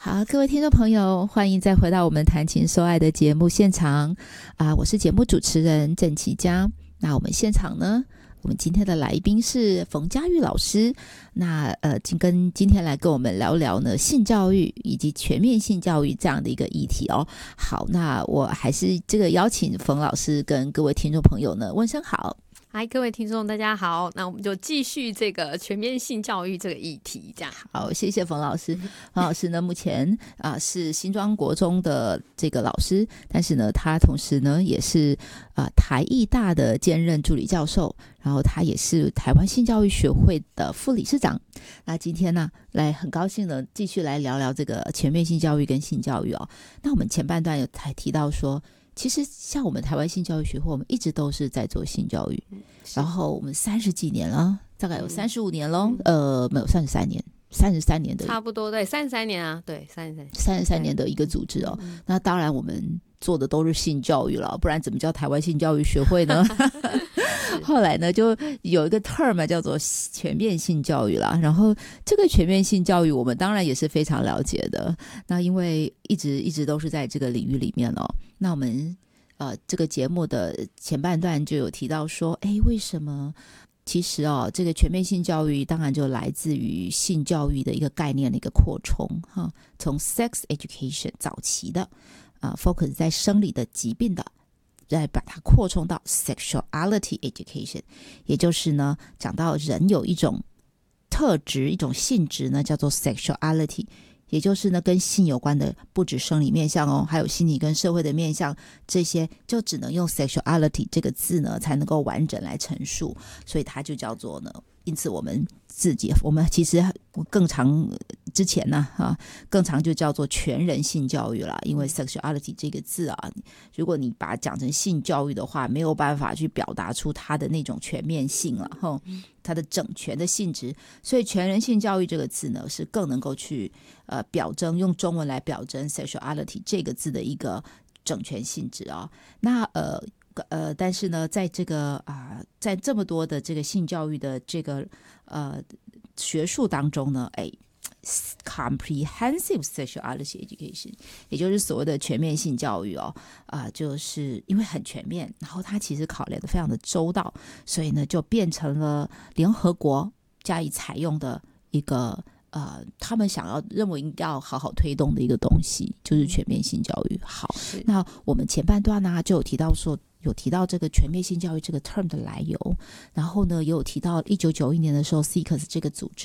好，各位听众朋友，欢迎再回到我们谈情说爱的节目现场我是节目主持人郑启佳。那我们现场呢，我们今天的来宾是冯佳玉老师。那今天来跟我们聊聊呢性教育以及全面性教育这样的一个议题哦。好，那我还是邀请冯老师跟各位听众朋友呢问声好。 嗨，各位听众大家好，那我们就继续这个全面性教育这个议题这样。 好，谢谢冯老师。冯老师呢目前是新庄国中的这个老师，但是呢他同时呢也是台艺大的兼任助理教授，然后他也是台湾性教育学会的副理事长。那今天呢很高兴呢继续来聊聊这个全面性教育跟性教育哦。那我们前半段有提到说，其实像我们台湾性教育学会，我们一直都是在做性教育，然后我们30几年了，大概有35年咯，没有33年的， 差不多对33年啊，对 33年的一个组织哦。那当然我们做的都是性教育了，不然怎么叫台湾性教育学会呢？后来呢就有一个 term 叫做全面性教育啦，然后这个全面性教育我们当然也是非常了解的，那因为一直都是在这个领域里面哦。那我们这个节目的前半段就有提到说，为什么其实这个全面性教育当然就来自于性教育的一个概念的一个扩充从 sex education 早期的focus 在生理的疾病的，再把它扩充到 sexuality education， 也就是呢讲到人有一种特质一种性质呢叫做 sexuality， 也就是呢跟性有关的不止生理面向哦，还有心理跟社会的面向，这些就只能用 sexuality 这个字呢才能够完整来陈述，所以它就叫做呢，因此我们其实更常之前呢更常就叫做全人性教育啦，因为 sexuality 这个字如果你把它讲成性教育的话，没有办法去表达出它的那种全面性了它的整全的性质，所以全人性教育这个字呢是更能够去表征，用中文来表征 sexuality 这个字的一个整全性质那但是呢在在这么多的这个性教育的这个学术当中呢comprehensive sexuality education 也就是所谓的全面性教育就是因为很全面，然后它其实考量的非常的周到，所以呢就变成了联合国加以采用的一个他们认为应该要好好推动的一个东西，就是全面性教育。好，那我们前半段呢就有提到这个全面性教育这个 term 的来由，然后呢也有提到1991年的时候 CICS 这个组织